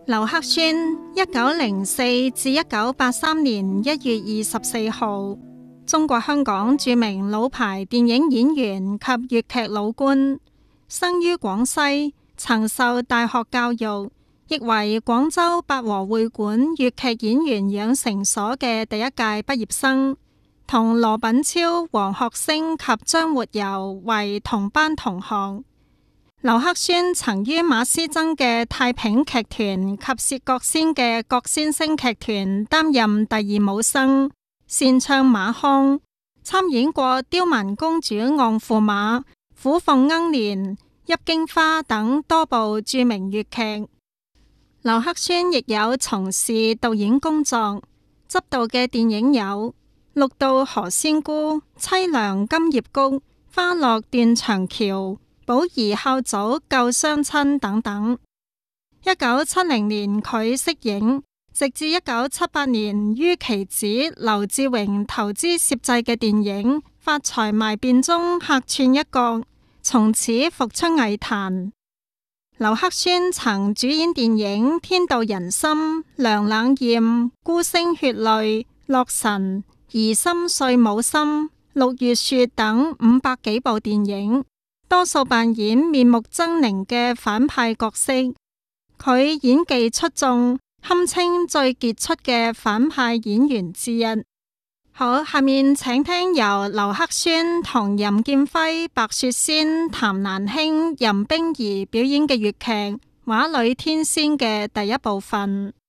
劉克宣1904至1983年1月24號，中國香港著名老牌電影演員及粵劇老倌，生於廣西，曾受大學教育，亦為廣州八和會館粵劇演員養成所嘅第一屆畢業生，同羅品超、黃學星及張活游為同班同學。劉克宣曾於馬師曾嘅太平劇團及薛覺先嘅郭先聲劇團擔任第二武生，擅唱馬腔，參演過《刁蠻公主昂駙馬》、《虎鳳鶯年》、《泣荊花》等多部著名粵劇。劉克宣亦有從事導演工作，執導嘅電影有《綠到何仙姑》、《淒涼金葉谷》、《花落斷腸橋》、《寶兒孝祖救雙親》等等。1970年佢息影，直至1978年於其子劉志榮投資攝製嘅電影《發財埋便》中客串一角，從此復出藝壇。劉克宣曾主演電影《天道人心》、《梁冷艷》、《孤星血淚》、《洛神》、《兒心碎母心》、《六月雪》等500幾部電影，多數扮演面目猙獰嘅反派角色。佢演技出眾，堪稱最傑出嘅反派演員之一。好，下面請聽由劉克宣同任劍輝、白雪仙、譚蘭卿、任冰兒表演嘅粵劇《畫裏天仙》嘅第一部分。